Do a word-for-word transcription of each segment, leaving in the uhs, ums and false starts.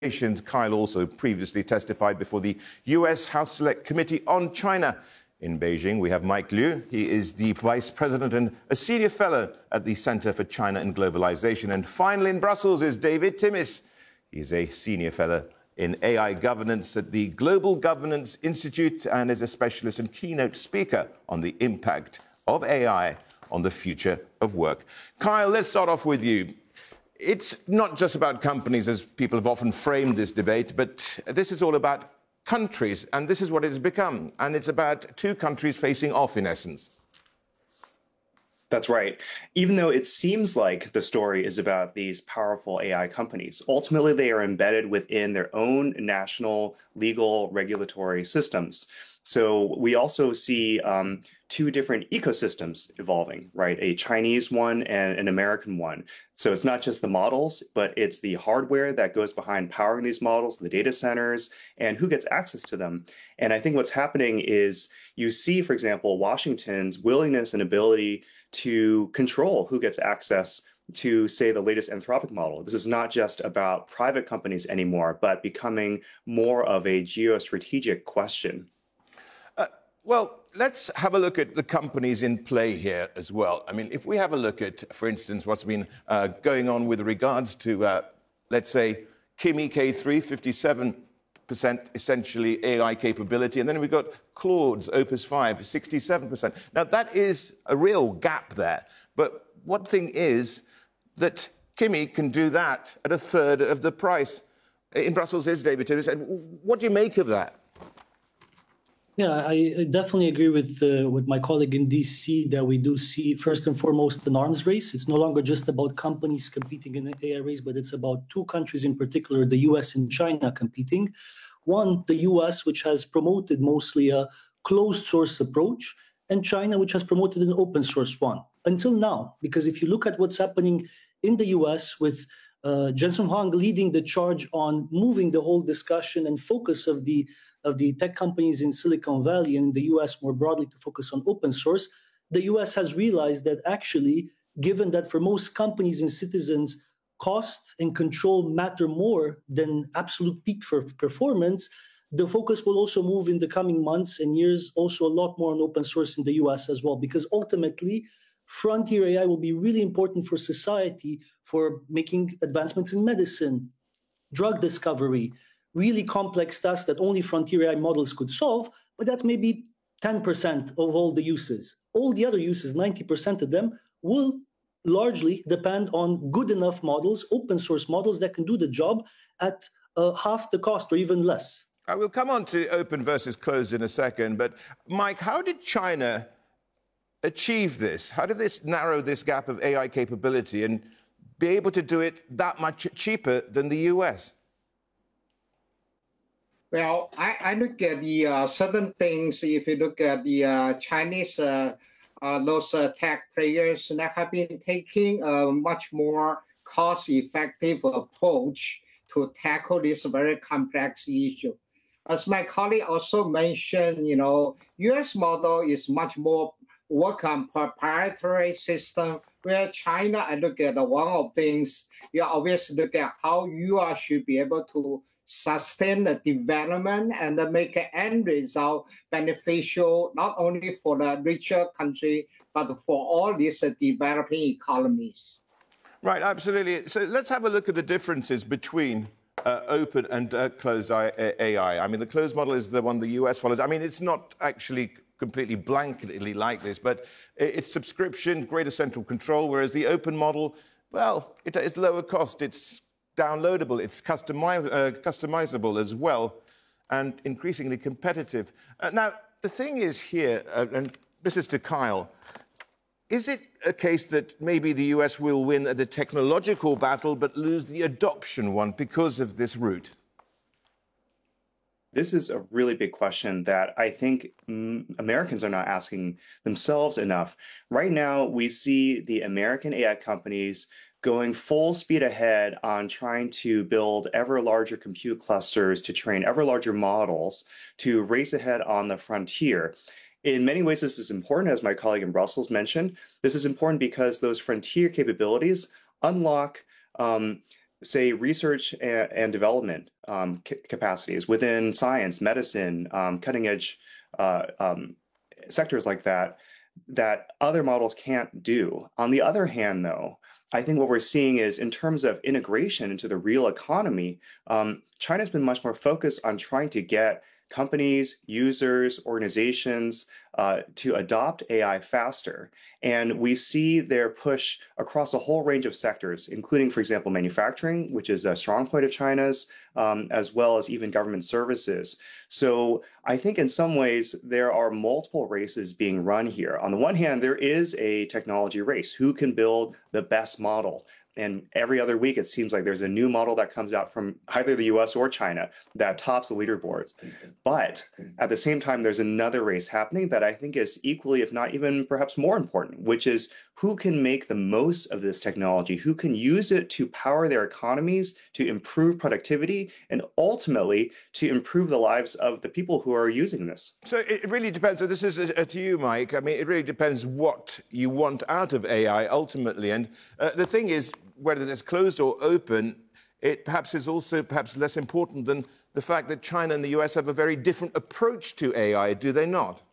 Kyle also previously testified before the U S House Select Committee on China. In Beijing, we have Mike Liu. He is the Vice President and a Senior Fellow at the Center for China and Globalization. And finally, in Brussels is David Timmis. He's a Senior Fellow in A I Governance at the Global Governance Institute and is a specialist and keynote speaker on the impact of A I on the future of work. Kyle, let's start off with you. It's not just about companies, as people have often framed this debate, but this is all about countries, and this is what it has become. And it's about two countries facing off, in essence. That's right. Even though it seems like the story is about these powerful A I companies, ultimately they are embedded within their own national legal regulatory systems. So we also see um, two different ecosystems evolving, right? A Chinese one and an American one. So it's not just the models, but it's the hardware that goes behind powering these models, the data centers, and who gets access to them. And I think what's happening is you see, for example, Washington's willingness and ability to control who gets access to, say, the latest Anthropic model. This is not just about private companies anymore, but becoming more of a geostrategic question. Uh, well, let's have a look at the companies in play here as well. I mean, if we have a look at, for instance, what's been uh, going on with regards to, uh, let's say, Kimi K three, fifty-seven percent essentially A I capability, and then we've got Claude's Opus five, sixty-seven percent. Now, that is a real gap there. But one thing is that Kimi can do that at a third of the price. In Brussels is David Timmis. And what do you make of that? Yeah, I definitely agree with uh, with my colleague in D C that we do see, first and foremost, an arms race. It's no longer just about companies competing in the A I race, but it's about two countries in particular, the U S and China, competing. One, the U S, which has promoted mostly a closed source approach, and China, which has promoted an open source one, until now. Because if you look at what's happening in the U S with uh, Jensen Huang leading the charge on moving the whole discussion and focus of the of the tech companies in Silicon Valley and in the U S more broadly to focus on open source, the U S has realized that actually, given that for most companies and citizens, cost and control matter more than absolute peak for performance, the focus will also move in the coming months and years also a lot more on open source in the U S as well, because ultimately, frontier A I will be really important for society for making advancements in medicine, drug discovery, really complex tasks that only frontier A I models could solve, but that's maybe ten percent of all the uses. All the other uses, ninety percent of them, will largely depend on good enough models, open source models that can do the job at uh, half the cost or even less. I will come on to open versus closed in a second, but Mike, how did China achieve this? How did this narrow this gap of A I capability and be able to do it that much cheaper than the U S? Well, I, I look at the uh, certain things. If you look at the uh, Chinese, uh, uh, those uh, tech players that have been taking a much more cost-effective approach to tackle this very complex issue. As my colleague also mentioned, you know, U S model is much more work on proprietary system, where China, I look at the one of things, you always look at how you are, should be able to sustain the development and make an end result beneficial not only for the richer country, but for all these uh, developing economies. Right, absolutely. So let's have a look at the differences between uh, open and uh, closed A I. I mean, the closed model is the one the U S follows. I mean, it's not actually completely blanketly like this, but it's subscription, greater central control, whereas the open model, well, it is lower cost. It's downloadable, it's customi uh, customizable as well, and increasingly competitive. Uh, now, the thing is here, uh, and this is to Kyle, is it a case that maybe the U S will win the technological battle but lose the adoption one because of this route? This is a really big question that I think mm, Americans are not asking themselves enough. Right now, we see the American A I companies going full speed ahead on trying to build ever larger compute clusters to train ever larger models to race ahead on the frontier. In many ways, this is important, as my colleague in Brussels mentioned. This is important because those frontier capabilities unlock um, say, research and, and development um, c- capacities within science, medicine, um, cutting edge uh, um, sectors like that, that other models can't do. On the other hand, though, I think what we're seeing is in terms of integration into the real economy, um, China's been much more focused on trying to get companies, users, organizations uh, to adopt A I faster. And we see their push across a whole range of sectors, including, for example, manufacturing, which is a strong point of China's, um, as well as even government services. So I think in some ways there are multiple races being run here. On the one hand, there is a technology race. Who can build the best model? And every other week, it seems like there's a new model that comes out from either the U S or China that tops the leaderboards. But at the same time, there's another race happening that I think is equally, if not even perhaps more important, which is who can make the most of this technology, who can use it to power their economies, to improve productivity, and ultimately to improve the lives of the people who are using this. So it really depends. So this is uh, to you, Mike. I mean, it really depends what you want out of A I ultimately. And uh, the thing is, whether it's closed or open, it perhaps is also perhaps less important than the fact that China and the U S have a very different approach to A I, do they not?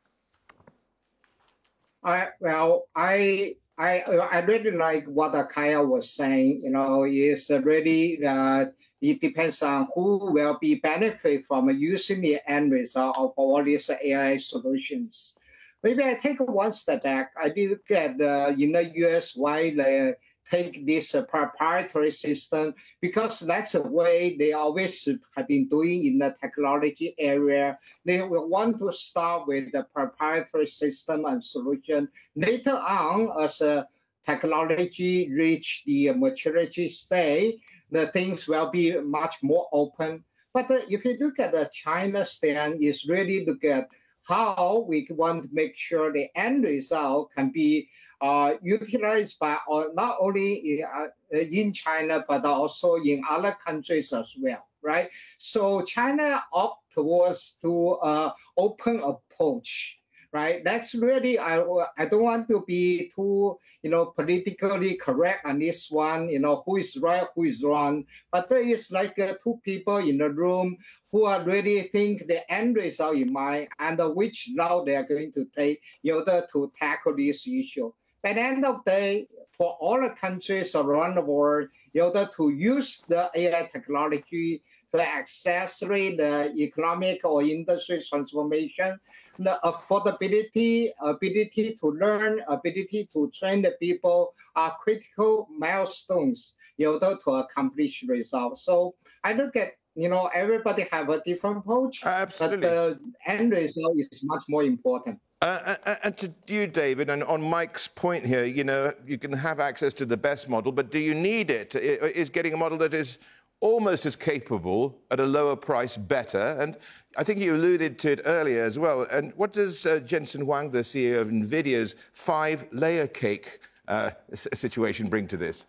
I, well, I I I really like what Kaya was saying. You know, is really uh, it depends on who will be benefit from using the end result of all these A I solutions. Maybe I take one step back. I look at uh, in the U S why they take this uh, proprietary system, because that's the way they always have been doing in the technology area. They will want to start with the proprietary system and solution. Later on, as a technology reach the maturity state, the things will be much more open. But uh, if you look at the China stand, is really look at how we want to make sure the end result can be uh, utilized by uh, not only in, uh, in China, but also in other countries as well, right? So China opt towards to uh, open approach, right? That's really, I, I don't want to be too, you know, politically correct on this one, you know, who is right, who is wrong. But there is like uh, two people in the room who are really think the end result in mind and uh, which route they are going to take in order to tackle this issue. By the end of the day, for all the countries around the world, in order to use the A I technology to accelerate the economic or industry transformation, the affordability, ability to learn, ability to train the people are critical milestones in order to accomplish results. So I look at, you know, everybody have a different approach, Absolutely. but the end result is much more important. Uh, and to you, David, and on Mike's point here, you know, you can have access to the best model, but do you need it? Is getting a model that is almost as capable at a lower price better? And I think you alluded to it earlier as well. And what does uh, Jensen Huang, the C E O of NVIDIA's five-layer cake uh, situation bring to this?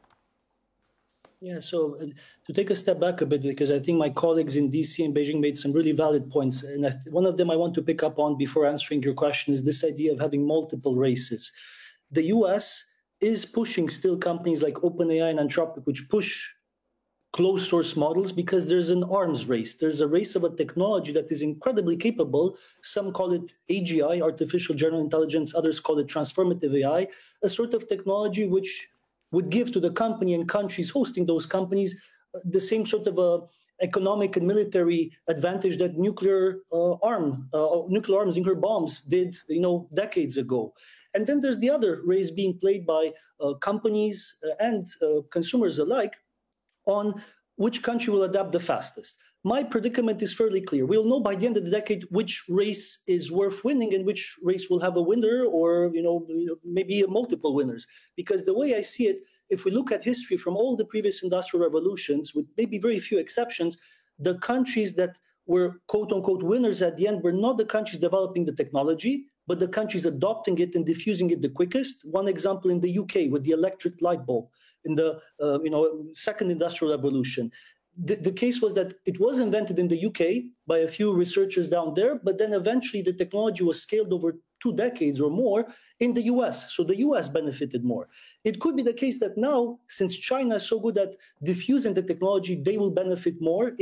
Yeah, so uh, to take a step back a bit, because I think my colleagues in D C and Beijing made some really valid points. And I th- one of them I want to pick up on before answering your question is this idea of having multiple races. The U S is pushing still companies like OpenAI and Anthropic, which push closed source models because there's an arms race. There's a race of a technology that is incredibly capable. Some call it A G I, artificial general intelligence. Others call it transformative A I, a sort of technology which would give to the company and countries hosting those companies uh, the same sort of uh, economic and military advantage that nuclear uh, arm, uh, nuclear arms, nuclear bombs did, you know, decades ago. And then there's the other race being played by uh, companies uh, and uh, consumers alike on which country will adapt the fastest. My predicament is fairly clear. We'll know by the end of the decade which race is worth winning and which race will have a winner or, you know, maybe multiple winners. Because the way I see it, if we look at history from all the previous industrial revolutions, with maybe very few exceptions, the countries that were quote-unquote winners at the end were not the countries developing the technology, but the countries adopting it and diffusing it the quickest. One example in the U K with the electric light bulb in the uh, you know second industrial revolution. The, the case was that it was invented in the U K by a few researchers down there, but then eventually the technology was scaled over two decades or more in the U S. So the U S benefited more. It could be the case that now, since China is so good at diffusing the technology, they will benefit more.